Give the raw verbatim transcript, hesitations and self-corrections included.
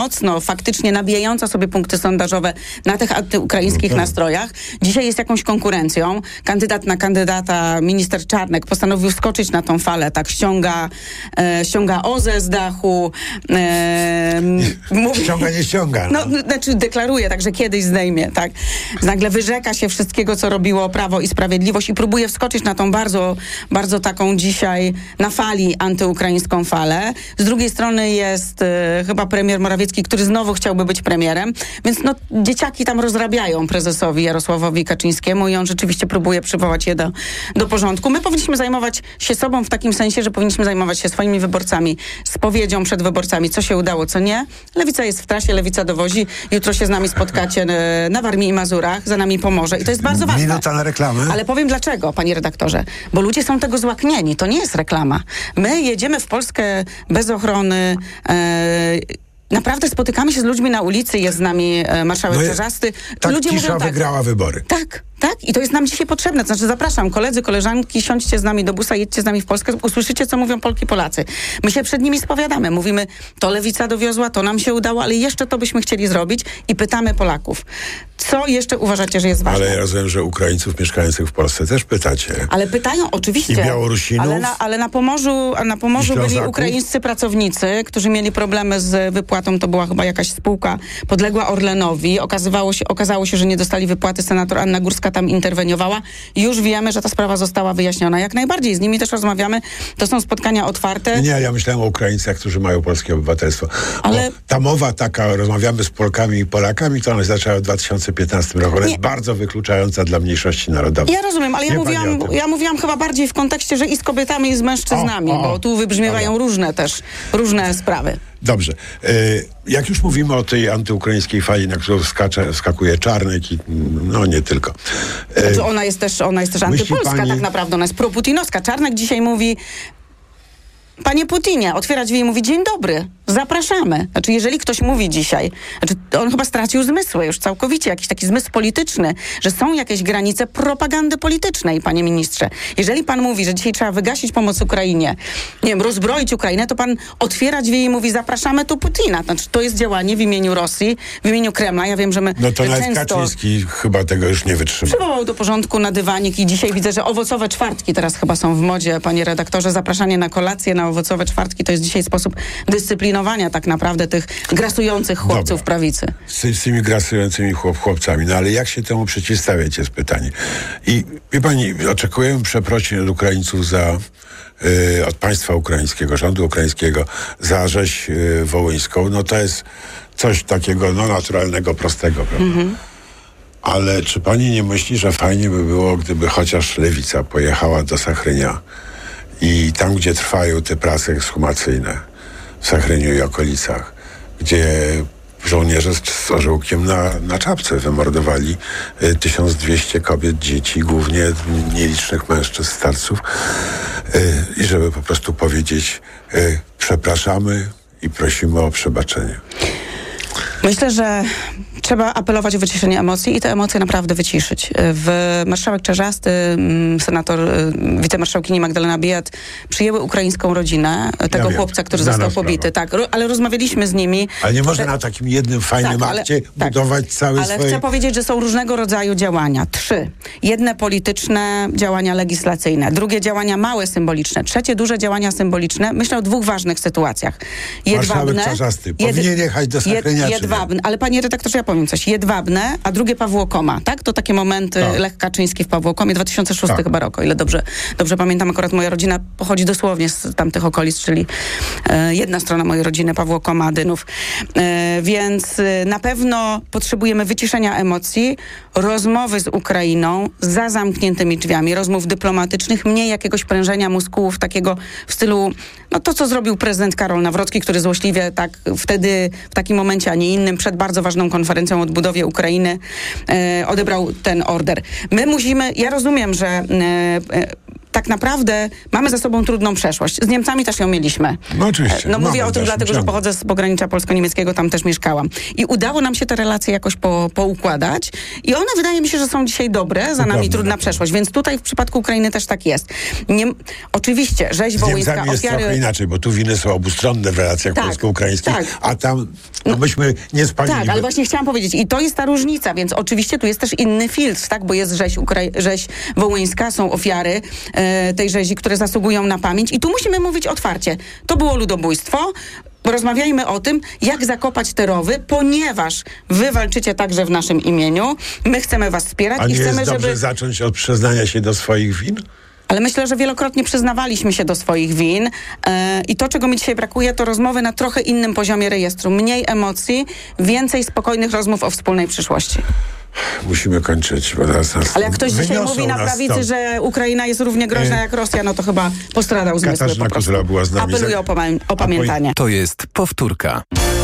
mocno faktycznie nabijająca sobie punkty sondażowe na tych antyukraińskich nastrojach, dzisiaj jest jakąś konkurencją. Kandydat na kandydata, minister Czarnek, postanowił skoczyć na tą falę, tak ściąga, e, ściąga O Z E z dachu. E, mówi, ściąga, nie ściąga. No. No, znaczy deklaruje, tak, że kiedyś zdejmie, tak. Nagle wyrzeka się wszystkiego, co robiło Prawo i Sprawiedliwość i próbuje wskoczyć na tą bardzo, bardzo taką dzisiaj na fali antyukraińską falę. Z drugiej strony jest e, chyba premier Morawiecki, który znowu chciałby być premierem, więc no dzieciaki tam rozrabiają prezesowi Jarosławowi Kaczyńskiemu i on rzeczywiście próbuje przywołać je do, do porządku. My powinniśmy zajmować się sobą w takim sensie, że powinniśmy zajmować się swoimi wyborcami, spowiedzią przed wyborcami, co się udało, co nie. Lewica jest w trasie, Lewica dowozi. Jutro się z nami spotkacie na Warmii i Mazurach, za nami pomoże i to jest bardzo ważne. Minuta na reklamę. Ale powiem dlaczego, panie redaktorze, bo ludzie są tego złaknieni, to nie jest reklama. My jedziemy w Polskę bez ochrony, e, naprawdę spotykamy się z ludźmi na ulicy, jest z nami e, marszałek no Czarzasty. Tak Ludzie cisza mówią tak, wygrała wybory. Tak, tak. I to jest nam dzisiaj potrzebne. To znaczy zapraszam, koledzy, koleżanki, siądźcie z nami do busa, jedźcie z nami w Polskę, usłyszycie, co mówią Polki, Polacy. My się przed nimi spowiadamy. Mówimy, to Lewica dowiozła, to nam się udało, ale jeszcze to byśmy chcieli zrobić i pytamy Polaków. Co jeszcze uważacie, że jest ważne? Ale ja rozumiem, że Ukraińców mieszkających w Polsce też pytacie. Ale pytają, oczywiście. I Białorusinów. Ale na, ale na Pomorzu, na Pomorzu byli ukraińscy pracownicy, którzy mieli problemy z wypłatą. To była chyba jakaś spółka podległa Orlenowi. Okazywało się, okazało się, że nie dostali wypłaty. Senator Anna Górska tam interweniowała. Już wiemy, że ta sprawa została wyjaśniona. Jak najbardziej. Z nimi też rozmawiamy. To są spotkania otwarte. Nie, ja myślałem o Ukraińcach, którzy mają polskie obywatelstwo. Ale... Bo ta mowa taka, rozmawiamy z Polkami i Polakami, to ona się zaczęła w dwa tysiące piętnastym roku. Ona jest bardzo wykluczająca dla mniejszości narodowych. Ja rozumiem, ale ja mówiłam, ja mówiłam chyba bardziej w kontekście, że i z kobietami, i z mężczyznami, o, o, bo tu wybrzmiewają dobra. różne też, różne sprawy. Dobrze. Y, jak już mówimy o tej antyukraińskiej fali, na którą skacze, skakuje Czarnek i no nie tylko. Y, znaczy ona jest też, ona jest też antypolska pani... tak naprawdę, ona jest proputinowska. Czarnek dzisiaj mówi: panie Putinie, otwiera drzwi i mówi: dzień dobry, zapraszamy. Znaczy, jeżeli ktoś mówi dzisiaj, znaczy on chyba stracił zmysły już całkowicie, jakiś taki zmysł polityczny, że są jakieś granice propagandy politycznej, panie ministrze. Jeżeli pan mówi, że dzisiaj trzeba wygasić pomoc Ukrainie, nie wiem, rozbroić Ukrainę, to pan otwiera drzwi i mówi: zapraszamy tu Putina. Znaczy, to jest działanie w imieniu Rosji, w imieniu Kremla. Ja wiem, że my No to nawet często... Kaczyński chyba tego już nie wytrzyma. Przywołał do porządku na dywanik i dzisiaj widzę, że owocowe czwartki teraz chyba są w modzie, panie redaktorze. Zapraszanie na kolację, na owocowe czwartki to jest dzisiaj sposób dyscyplinowania tak naprawdę tych grasujących chłopców Dobra. prawicy. Z, z tymi grasującymi chłop, chłopcami. No ale jak się temu przeciwstawiać, jest pytanie. I wie pani, oczekujemy przeprosin od Ukraińców za y, od państwa ukraińskiego, rządu ukraińskiego za rzeź y, wołyńską. No to jest coś takiego no, naturalnego, prostego, prawda? Mm-hmm. Ale czy pani nie myśli, że fajnie by było, gdyby chociaż Lewica pojechała do Sachrynia i tam, gdzie trwają te prace ekshumacyjne w Sachryniu i okolicach, gdzie żołnierze z, z orzełkiem na, na czapce wymordowali y, tysiąc dwieście kobiet, dzieci, głównie nielicznych mężczyzn, starców, y, i żeby po prostu powiedzieć: y, przepraszamy i prosimy o przebaczenie. Myślę, że trzeba apelować o wyciszenie emocji i te emocje naprawdę wyciszyć. W marszałek Czarzasty, senator, wicemarszałkini Magdalena Biejat przyjęły ukraińską rodzinę tego ja chłopca, który został pobity. Tak, ro, ale rozmawialiśmy z nimi. Ale nie można na takim jednym fajnym tak, akcie ale, budować tak, cały Ale swoje... chcę powiedzieć, że są różnego rodzaju działania. Trzy. Jedne polityczne działania legislacyjne. Drugie działania małe, symboliczne. Trzecie duże działania symboliczne. Myślę o dwóch ważnych sytuacjach. Jedwabne. Marszałek Czarzasty powinien jechać do Sachrynia. Jed, jedwabne. Ale panie redaktorze, ja powiem coś. Jedwabne, a drugie Pawłokoma, tak? To takie momenty, tak. Lech Kaczyński w Pawłokomie, dwa tysiące szósty tak. chyba rok, o ile dobrze, dobrze pamiętam. Akurat moja rodzina pochodzi dosłownie z tamtych okolic, czyli e, jedna strona mojej rodziny, Pawłokoma, Dynów. E, więc e, na pewno potrzebujemy wyciszenia emocji, rozmowy z Ukrainą za zamkniętymi drzwiami, rozmów dyplomatycznych, mniej jakiegoś prężenia muskułów, takiego w stylu, no to, co zrobił prezydent Karol Nawrocki, który złośliwie tak wtedy, w takim momencie, a nie innym, przed bardzo ważną konferencją o odbudowie Ukrainy e, odebrał ten order. My musimy, ja rozumiem, że e, tak naprawdę mamy za sobą trudną przeszłość. Z Niemcami też ją mieliśmy. No oczywiście. No mówię Mamy o tym też, dlatego, że ciągu. pochodzę z pogranicza polsko-niemieckiego, tam też mieszkałam. I udało nam się te relacje jakoś po, poukładać i one wydaje mi się, że są dzisiaj dobre, za nami Dokładnie, trudna tak. przeszłość, więc tutaj w przypadku Ukrainy też tak jest. Nie, oczywiście, rzeź Z wołyńska, Niemcami jest ofiary... trochę inaczej, bo tu winy są obustronne w relacjach Tak, polsko-ukraińskich, tak. a tam no, myśmy nie spalili. Tak, ale właśnie chciałam powiedzieć, i to jest ta różnica, więc oczywiście tu jest też inny filtr, tak, bo jest rzeź, Ukrai- rzeź wołyńska, są ofiary e, tej rzezi, które zasługują na pamięć i tu musimy mówić otwarcie. To było ludobójstwo. Porozmawiajmy o tym, jak zakopać te rowy, ponieważ wy walczycie także w naszym imieniu. My chcemy was wspierać A i nie chcemy, jest dobrze żeby... zacząć od przyznania się do swoich win? Ale myślę, że wielokrotnie przyznawaliśmy się do swoich win e, i to, czego mi dzisiaj brakuje, to rozmowy na trochę innym poziomie rejestru. Mniej emocji, więcej spokojnych rozmów o wspólnej przyszłości. Musimy kończyć, bo teraz nas Ale jak ktoś dzisiaj wyniosą mówi na nas prawicy, stąd. że Ukraina jest równie groźna jak Rosja, no to chyba postradał zmysły Katarzyna po prostu. Kozula była z nami. Apeluję o, pamię- o pamiętanie. To jest powtórka.